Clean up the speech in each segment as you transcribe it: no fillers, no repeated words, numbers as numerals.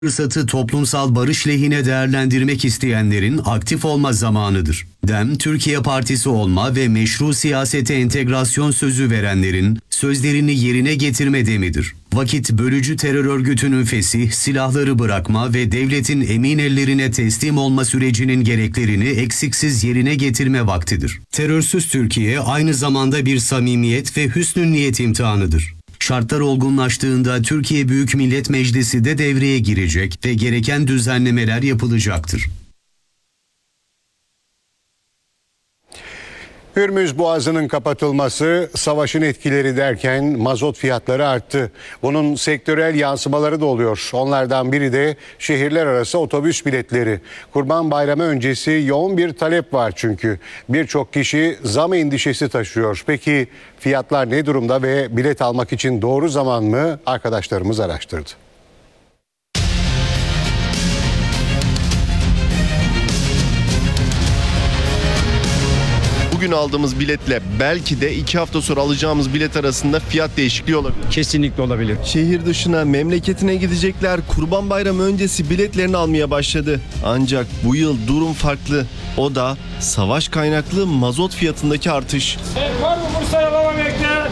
Fırsatı toplumsal barış lehine değerlendirmek isteyenlerin aktif olma zamanıdır. DEM, Türkiye Partisi olma ve meşru siyasete entegrasyon sözü verenlerin sözlerini yerine getirme demidir. Vakit bölücü terör örgütünün fesih, silahları bırakma ve devletin emin ellerine teslim olma sürecinin gereklerini eksiksiz yerine getirme vaktidir. Terörsüz Türkiye aynı zamanda bir samimiyet ve hüsnü niyet imtihanıdır. Şartlar olgunlaştığında Türkiye Büyük Millet Meclisi de devreye girecek ve gereken düzenlemeler yapılacaktır. Hürmüz Boğazı'nın kapatılması, savaşın etkileri derken mazot fiyatları arttı. Bunun sektörel yansımaları da oluyor. Onlardan biri de şehirler arası otobüs biletleri. Kurban Bayramı öncesi yoğun bir talep var çünkü. Birçok kişi zam endişesi taşıyor. Peki fiyatlar ne durumda ve bilet almak için doğru zaman mı? Arkadaşlarımız araştırdı. Bugün aldığımız biletle belki de 2 hafta sonra alacağımız bilet arasında fiyat değişikliği olabilir. Kesinlikle olabilir. Şehir dışına, memleketine gidecekler Kurban Bayramı öncesi biletlerini almaya başladı. Ancak bu yıl durum farklı. O da savaş kaynaklı mazot fiyatındaki artış. Var mı Bursa'ya baba bekle?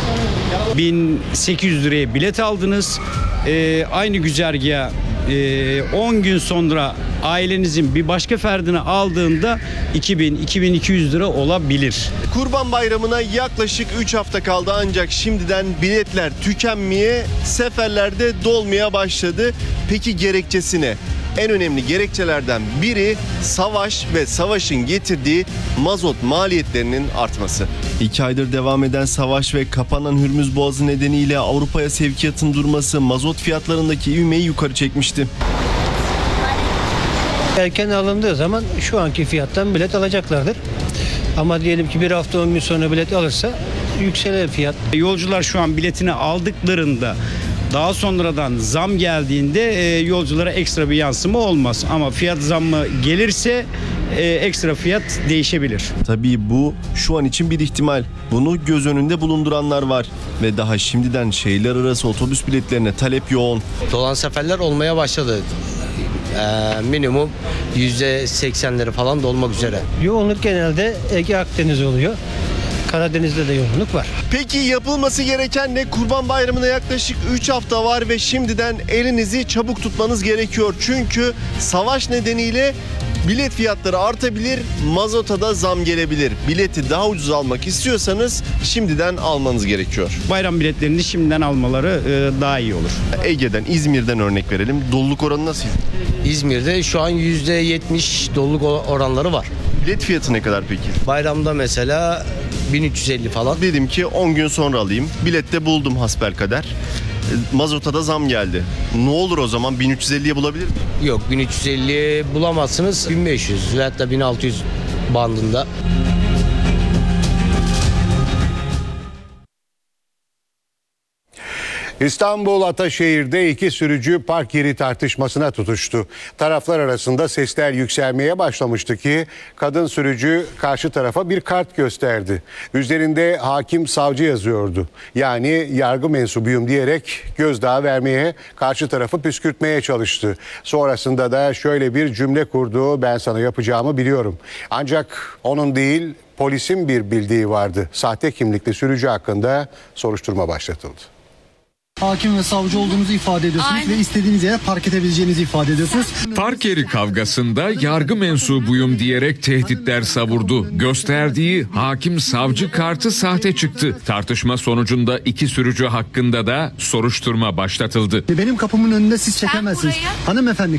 1800 liraya bilet aldınız. Aynı güzergaha 10 gün sonra ailenizin bir başka ferdini aldığında 2000-2200 lira olabilir. Kurban Bayramı'na yaklaşık 3 hafta kaldı ancak şimdiden biletler tükenmeye, seferlerde dolmaya başladı. Peki gerekçesi ne? En önemli gerekçelerden biri savaş ve savaşın getirdiği mazot maliyetlerinin artması. 2 aydır devam eden savaş ve kapanan Hürmüz Boğazı nedeniyle Avrupa'ya sevkiyatın durması mazot fiyatlarındaki ivmeyi yukarı çekmişti. Erken alındığı zaman şu anki fiyattan bilet alacaklardır. Ama diyelim ki bir hafta 10 gün sonra bilet alırsa yükselir fiyat. Yolcular şu an biletini aldıklarında daha sonradan zam geldiğinde yolculara ekstra bir yansıma olmaz. Ama fiyat zammı gelirse ekstra fiyat değişebilir. Tabii bu şu an için bir ihtimal. Bunu göz önünde bulunduranlar var. Ve daha şimdiden şehirler arası otobüs biletlerine talep yoğun. Dolan seferler olmaya başladı. Minimum %80'leri falan dolmak üzere. Yoğunluk genelde Ege Akdeniz oluyor. Karadeniz'de de yoğunluk var. Peki yapılması gereken ne? Kurban Bayramı'na yaklaşık 3 hafta var ve şimdiden elinizi çabuk tutmanız gerekiyor. Çünkü savaş nedeniyle bilet fiyatları artabilir, mazota da zam gelebilir. Bileti daha ucuz almak istiyorsanız şimdiden almanız gerekiyor. Bayram biletlerini şimdiden almaları daha iyi olur. Ege'den, İzmir'den örnek verelim. Doluluk oranı nasıl? İzmir'de şu an %70 doluluk oranları var. Bilet fiyatı ne kadar peki? Bayramda mesela 1350 falan. Dedim ki 10 gün sonra alayım. Bilette buldum hasbelkader. Mazota da zam geldi. Ne olur o zaman 1350'ye bulabilir miyim? Yok 1350 bulamazsınız. 1500 veyahut da 1600 bandında. İstanbul Ataşehir'de iki sürücü park yeri tartışmasına tutuştu. Taraflar arasında sesler yükselmeye başlamıştı ki kadın sürücü karşı tarafa bir kart gösterdi. Üzerinde hakim savcı yazıyordu. Yani yargı mensubuyum diyerek gözdağı vermeye, karşı tarafı püskürtmeye çalıştı. Sonrasında da şöyle bir cümle kurdu: ben sana yapacağımı biliyorum. Ancak onun değil, polisin bir bildiği vardı. Sahte kimlikli sürücü hakkında soruşturma başlatıldı. Hakim ve savcı olduğunuzu ifade ediyorsunuz. Aynen. Ve istediğiniz yere park edebileceğinizi ifade ediyorsunuz. Park yeri kavgasında yargı mensubuyum diyerek tehditler savurdu. Gösterdiği hakim savcı kartı sahte çıktı. Tartışma sonucunda iki sürücü hakkında da soruşturma başlatıldı. Benim kapımın önünde siz çekemezsiniz. Hanımefendi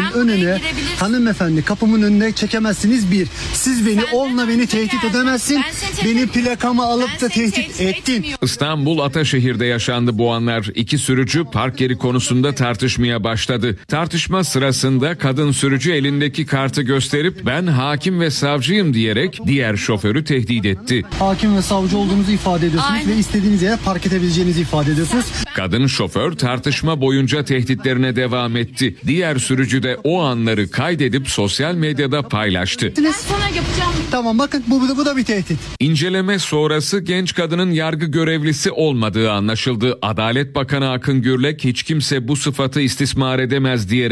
kapımın önüne çekemezsiniz bir. Siz beni tehdit edemezsin. Benim plakamı alıp da tehdit ettin. İstanbul Ataşehir'de yaşandı bu anlar. İki sürücü park yeri konusunda tartışmaya başladı. Tartışma sırasında kadın sürücü elindeki kartı gösterip ben hakim ve savcıyım diyerek diğer şoförü tehdit etti. Hakim ve savcı olduğunuzu ifade ediyorsunuz. Aynen. Ve istediğiniz yere park edebileceğinizi ifade ediyorsunuz. Kadın şoför tartışma boyunca tehditlerine devam etti. Diğer sürücü de o anları kaydedip sosyal medyada paylaştı. Ben sana yapacağım. Tamam, bakın bu da bir tehdit. İnceleme sonrası genç kadının yargı görevlisi olmadığı anlaşıldı. Adalet Bakanı Akın Gürlek hiç kimse bu sıfatı istismar edemez diyerek